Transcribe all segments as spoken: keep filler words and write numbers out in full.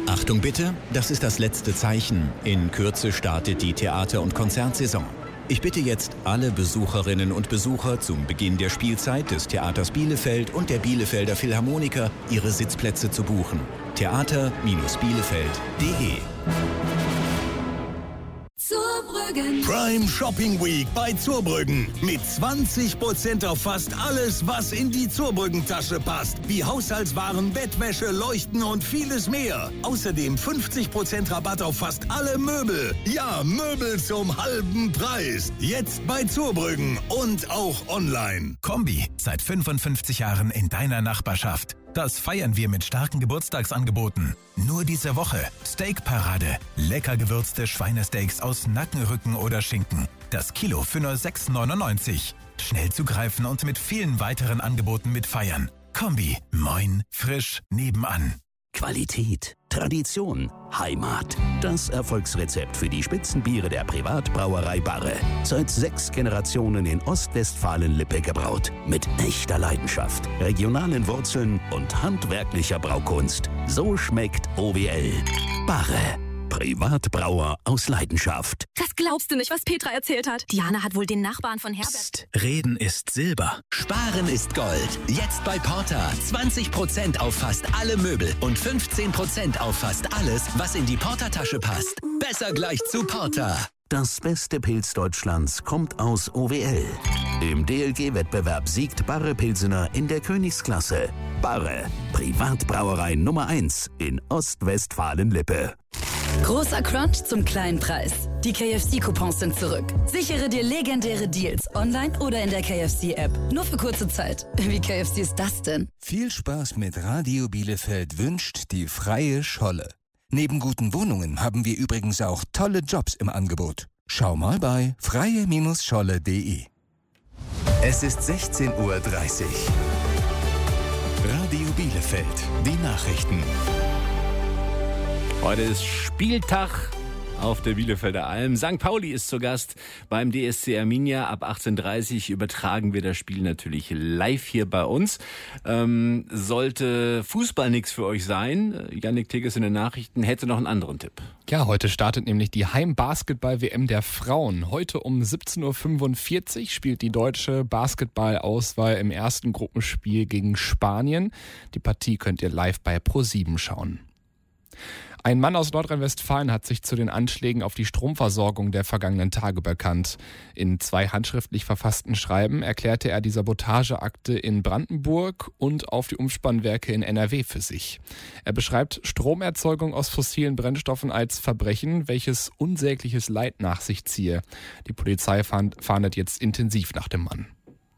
Achtung bitte, das ist das letzte Zeichen. In Kürze startet die Theater- und Konzertsaison. Ich bitte jetzt alle Besucherinnen und Besucher zum Beginn der Spielzeit des Theaters Bielefeld und der Bielefelder Philharmoniker ihre Sitzplätze zu buchen. theater Bindestrich bielefeld punkt de Zurbrüggen. Prime Shopping Week bei Zurbrüggen. Mit zwanzig Prozent auf fast alles, was in die Zurbrüggen-Tasche passt. Wie Haushaltswaren, Bettwäsche, Leuchten und vieles mehr. Außerdem fünfzig Prozent Rabatt auf fast alle Möbel. Ja, Möbel zum halben Preis. Jetzt bei Zurbrüggen und auch online. Kombi, seit fünfundfünfzig Jahren in deiner Nachbarschaft. Das feiern wir mit starken Geburtstagsangeboten. Nur diese Woche Steakparade. Lecker gewürzte Schweinesteaks aus Nackenrücken oder Schinken. Das Kilo für nur sechs neunundneunzig. Schnell zugreifen und mit vielen weiteren Angeboten mitfeiern. Kombi, moin, frisch, nebenan. Qualität, Tradition, Heimat. Das Erfolgsrezept für die Spitzenbiere der Privatbrauerei Barre. Seit sechs Generationen in Ostwestfalen-Lippe gebraut. Mit echter Leidenschaft, regionalen Wurzeln und handwerklicher Braukunst. So schmeckt O W L. Barre. Privatbrauer aus Leidenschaft. Das glaubst du nicht, was Petra erzählt hat. Diana hat wohl den Nachbarn von Herbert... Psst, Reden ist Silber. Sparen ist Gold. Jetzt bei Porta. zwanzig Prozent auf fast alle Möbel und fünfzehn Prozent auf fast alles, was in die Porta-Tasche passt. Besser gleich zu Porta. Das beste Pilz Deutschlands kommt aus O W L. Im D L G-Wettbewerb siegt Barre Pilsener in der Königsklasse. Barre, Privatbrauerei Nummer eins in Ostwestfalen-Lippe. Großer Crunch zum kleinen Preis. Die K F C-Coupons sind zurück. Sichere dir legendäre Deals online oder in der K F C-App. Nur für kurze Zeit. Wie K F C ist das denn? Viel Spaß mit Radio Bielefeld wünscht die Freie Scholle. Neben guten Wohnungen haben wir übrigens auch tolle Jobs im Angebot. Schau mal bei freie Scholle punkt de. Es ist sechzehn Uhr dreißig. Radio Bielefeld, die Nachrichten. Heute ist Spieltag auf der Bielefelder Alm. Sankt Pauli ist zu Gast beim D S C Arminia. Ab achtzehn Uhr dreißig übertragen wir das Spiel natürlich live hier bei uns. Ähm, sollte Fußball nichts für euch sein, Jannik Tigges in den Nachrichten hätte noch einen anderen Tipp. Ja, heute startet nämlich die Heim-Basketball-W M der Frauen. Heute um siebzehn Uhr fünfundvierzig spielt die deutsche Basketball-Auswahl im ersten Gruppenspiel gegen Spanien. Die Partie könnt ihr live bei ProSieben schauen. Ein Mann aus Nordrhein-Westfalen hat sich zu den Anschlägen auf die Stromversorgung der vergangenen Tage bekannt. In zwei handschriftlich verfassten Schreiben erklärte er die Sabotageakte in Brandenburg und auf die Umspannwerke in N R W für sich. Er beschreibt Stromerzeugung aus fossilen Brennstoffen als Verbrechen, welches unsägliches Leid nach sich ziehe. Die Polizei fahndet jetzt intensiv nach dem Mann.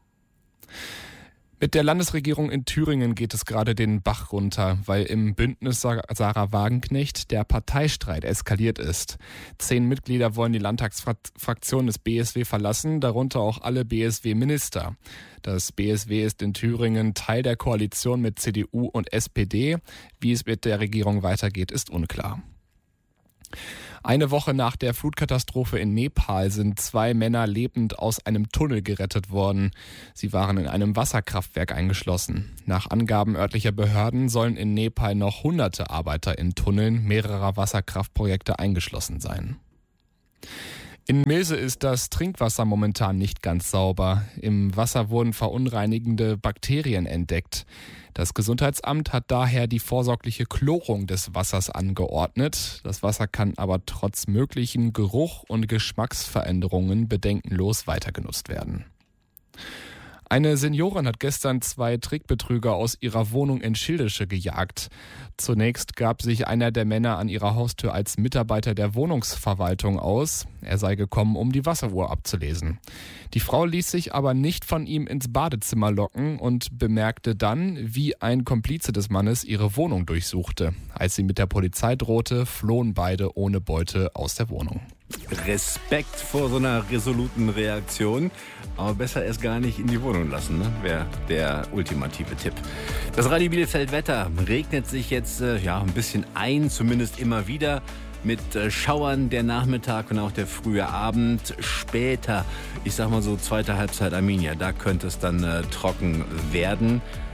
Mit der Landesregierung in Thüringen geht es gerade den Bach runter, weil im Bündnis Sarah Wagenknecht der Parteistreit eskaliert ist. Zehn Mitglieder wollen die Landtagsfraktion des B S W verlassen, darunter auch alle B S W-Minister. Das B S W ist in Thüringen Teil der Koalition mit C D U und S P D. Wie es mit der Regierung weitergeht, ist unklar. Eine Woche nach der Flutkatastrophe in Nepal sind zwei Männer lebend aus einem Tunnel gerettet worden. Sie waren in einem Wasserkraftwerk eingeschlossen. Nach Angaben örtlicher Behörden sollen in Nepal noch hunderte Arbeiter in Tunneln mehrerer Wasserkraftprojekte eingeschlossen sein. In Milse ist das Trinkwasser momentan nicht ganz sauber. Im Wasser wurden verunreinigende Bakterien entdeckt. Das Gesundheitsamt hat daher die vorsorgliche Chlorung des Wassers angeordnet. Das Wasser kann aber trotz möglichen Geruch- und Geschmacksveränderungen bedenkenlos weitergenutzt werden. Eine Seniorin hat gestern zwei Trickbetrüger aus ihrer Wohnung in Schildische gejagt. Zunächst gab sich einer der Männer an ihrer Haustür als Mitarbeiter der Wohnungsverwaltung aus. Er sei gekommen, um die Wasseruhr abzulesen. Die Frau ließ sich aber nicht von ihm ins Badezimmer locken und bemerkte dann, wie ein Komplize des Mannes ihre Wohnung durchsuchte. Als sie mit der Polizei drohte, flohen beide ohne Beute aus der Wohnung. Respekt vor so einer resoluten Reaktion, aber besser erst gar nicht in die Wohnung lassen, ne? Wäre der ultimative Tipp. Das Radio Bielefeld Wetter regnet sich jetzt äh, ja ein bisschen ein, zumindest immer wieder mit äh, Schauern der Nachmittag und auch der frühe Abend. Später, ich sag mal so zweite Halbzeit Arminia, da könnte es dann äh, trocken werden.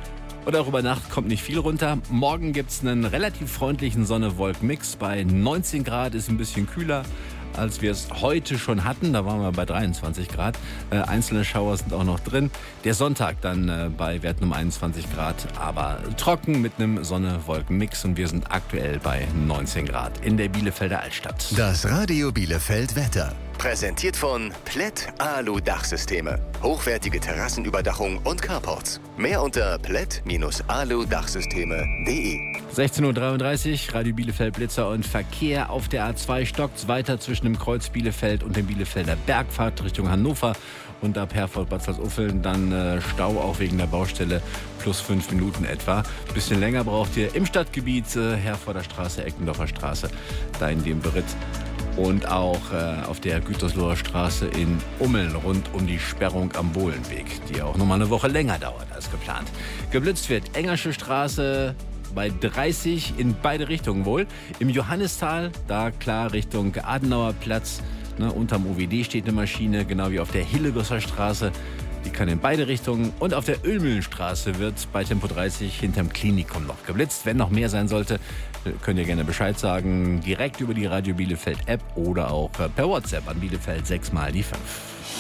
Und auch über Nacht kommt nicht viel runter. Morgen gibt es einen relativ freundlichen Sonne-Wolken-Mix. Bei neunzehn Grad ist ein bisschen kühler, als wir es heute schon hatten. Da waren wir bei dreiundzwanzig Grad. Äh, einzelne Schauer sind auch noch drin. Der Sonntag dann äh, bei Werten um einundzwanzig Grad, aber trocken mit einem Sonne-Wolken-Mix. Und wir sind aktuell bei neunzehn Grad in der Bielefelder Altstadt. Das Radio Bielefeld Wetter. Präsentiert von Plätt Alu Dachsysteme. Hochwertige Terrassenüberdachung und Carports. Mehr unter plätt Alu Dachsysteme punkt de. sechzehn Uhr dreiunddreißig, Radio Bielefeld Blitzer und Verkehr auf der A zwei stockt weiter zwischen dem Kreuz Bielefeld und dem Bielefelder Bergfahrt Richtung Hannover. Und ab Herford-Bad Salzuffeln dann äh, Stau auch wegen der Baustelle plus fünf Minuten etwa. Bisschen länger braucht ihr im Stadtgebiet äh, Herforder Straße, Eckendorfer Straße, da in dem Beritt. Und auch äh, auf der Gütersloher Straße in Ummeln rund um die Sperrung am Bohlenweg, die auch nochmal eine Woche länger dauert als geplant. Geblitzt wird Engersche Straße bei dreißig in beide Richtungen wohl. Im Johannistal, da klar Richtung Adenauer Platz. Ne, unterm O W D steht eine Maschine, genau wie auf der Hillegosser Straße. Die kann in beide Richtungen. Und auf der Ölmühlenstraße wird bei Tempo dreißig hinterm Klinikum noch geblitzt. Wenn noch mehr sein sollte, könnt ihr gerne Bescheid sagen. Direkt über die Radio Bielefeld App oder auch per WhatsApp an Bielefeld sechs mal die fünf.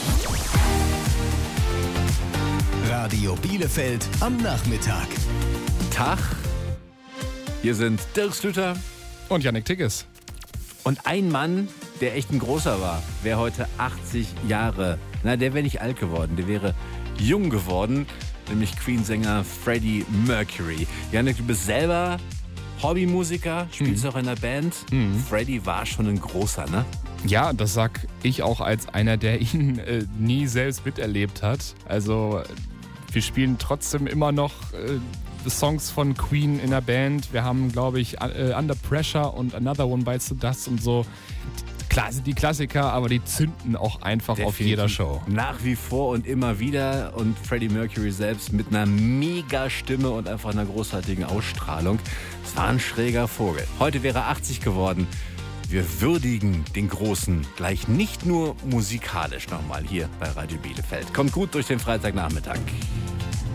Radio Bielefeld am Nachmittag. Tag. Hier sind Dirk Slüter und Jannik Tigges. Und ein Mann, der echt ein großer war, wäre heute achtzig Jahre. Na, der wäre nicht alt geworden, der wäre jung geworden, nämlich Queen-Sänger Freddie Mercury. Jannik, du bist selber Hobbymusiker, spielst mhm. auch in der Band. Mhm. Freddie war schon ein großer, ne? Ja, das sag ich auch als einer, der ihn äh, nie selbst miterlebt hat. Also wir spielen trotzdem immer noch äh, Songs von Queen in der Band. Wir haben, glaube ich, uh, Under Pressure und Another One Bites the Dust und so. Klar sind die Klassiker, aber die zünden auch einfach Definitiv. Auf jeder Show. Nach wie vor und immer wieder. Und Freddie Mercury selbst mit einer mega Stimme und einfach einer großartigen Ausstrahlung. Es war ein schräger Vogel. Heute wäre er achtzig geworden. Wir würdigen den Großen gleich nicht nur musikalisch nochmal hier bei Radio Bielefeld. Kommt gut durch den Freitagnachmittag.